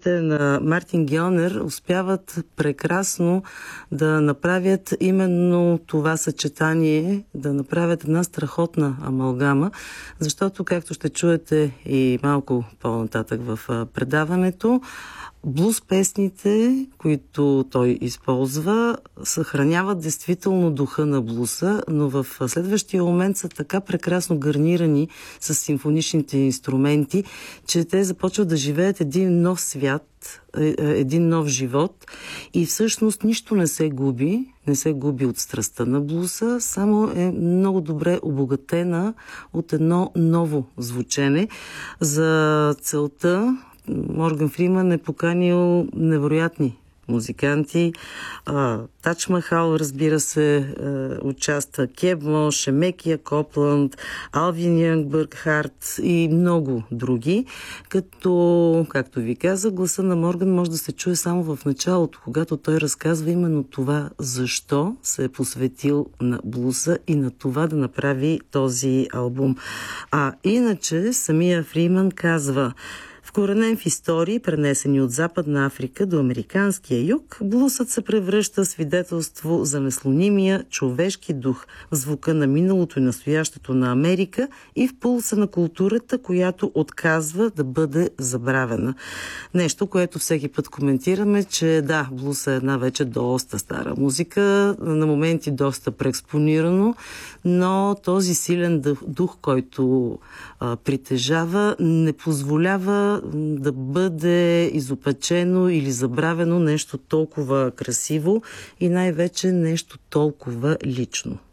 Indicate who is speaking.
Speaker 1: песните на Мартин Гьонер успяват прекрасно да направят именно това съчетание, да направят една страхотна амалгама, защото, както ще чуете и малко по-нататък в предаването, блуз песните, които той използва, съхраняват действително духа на блуса, но в следващия момент са така прекрасно гарнирани с симфоничните инструменти, че те започват да живеят един нов свят, един нов живот и всъщност нищо не се губи от страстта на блуса, само е много добре обогатена от едно ново звучене. За целта Морган Фриман е поканил невероятни музиканти. Тадж Махал, разбира се, участва, Кебмо, Шемекия Копланд, Алвин Янг Бъргхарт и много други. Както ви каза, гласа на Морган може да се чуе само в началото, когато той разказва именно това, защо се е посветил на блуса и на това да направи този албум. Иначе самия Фриман казва: вкоренен в истории, пренесени от Западна Африка до американския юг, блусът се превръща в свидетелство за неслонимия човешки дух, в звука на миналото и настоящето на Америка и в пулса на културата, която отказва да бъде забравена. Нещо, което всеки път коментираме, че да, блуса е една вече доста стара музика, на моменти доста преекспонирано, но този силен дух, който притежава, не позволява да бъде изопачено или забравено нещо толкова красиво и най-вече нещо толкова лично.